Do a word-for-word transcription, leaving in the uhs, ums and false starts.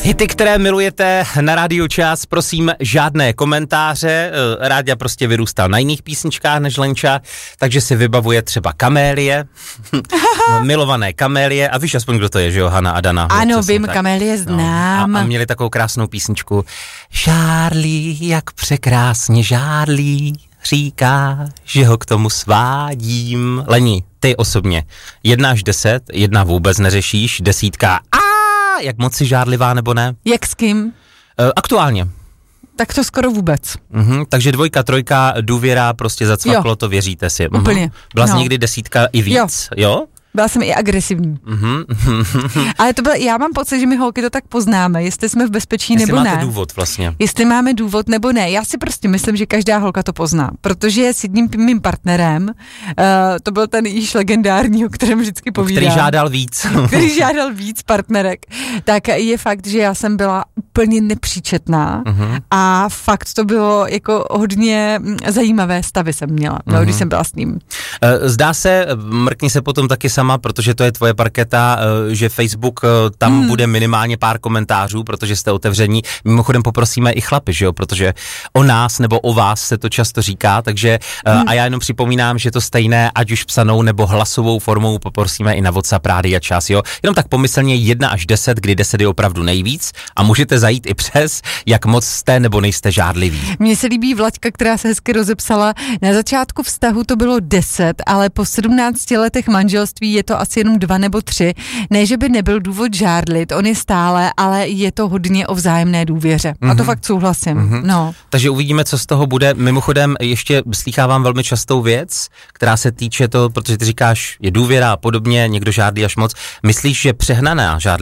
Hity, které milujete na Rádiu Čas, prosím, žádné komentáře. Ráďa prostě vyrůstal na jiných písničkách než Lenča, takže si vybavuje třeba Kamélie, milované Kamélie. A víš aspoň, kdo to je, že jo, Hana a Dana. Ano, vím, Kamélie znám. No, a, a měli takovou krásnou písničku. Žárlí, jak překrásně žárlí, říká, že ho k tomu svádím. Leni, ty osobně, jedna až deset, jedna vůbec neřešíš, desítka a jak moc si žárlivá nebo ne? Jak s kým? E, aktuálně. Tak to skoro vůbec. Mhm, takže dvojka, trojka, důvěra, prostě zacvaklo, jo. To věříte si. Mhm. Úplně. Byla jsi no. někdy desítka i víc, jo? jo? Byla jsem i agresivní. Mm-hmm. Ale to byl, já mám pocit, že my holky to tak poznáme, jestli jsme v bezpečí jestli nebo ne. Jestli máte důvod vlastně. Jestli máme důvod nebo ne. Já si prostě myslím, že každá holka to pozná, protože s jedním mým partnerem, uh, to byl ten již legendární, o kterém vždycky povídám. Který žádal víc. který žádal víc partnerek. Tak je fakt, že já jsem byla úplně nepříčetná uh-huh. a fakt to bylo jako hodně zajímavé stavy jsem měla, uh-huh. no, když jsem byla s ním. Zdá se, mrkni se potom taky sama, protože to je tvoje parketa, že Facebook tam hmm. bude minimálně pár komentářů, protože jste otevření. Mimochodem poprosíme i chlapy, že jo, protože o nás nebo o vás se to často říká, takže hmm. a já jenom připomínám, že to stejné, ať už psanou nebo hlasovou formou poprosíme i na WhatsApp Rádia Čas, jo. Jenom tak pomyslně jedna až deset, kdy deset je opravdu nejvíc a můžete zajít i přes, jak moc jste nebo nejste žádliví. Mně se líbí Vlaďka, která se hezky rozepsala. Na začátku vztahu to bylo deset, ale po sedmnácti letech manželství je to asi jenom dva nebo tři. Ne, že by nebyl důvod žárlit, on je stále, ale je to hodně o vzájemné důvěře. Mm-hmm. A to fakt souhlasím. Mm-hmm. No. Takže uvidíme, co z toho bude. Mimochodem ještě slýchávám velmi častou věc, která se týče toho, protože ty říkáš, je důvěra a podobně, někdo žádlí až moc. Myslíš, že přehnaná žádlí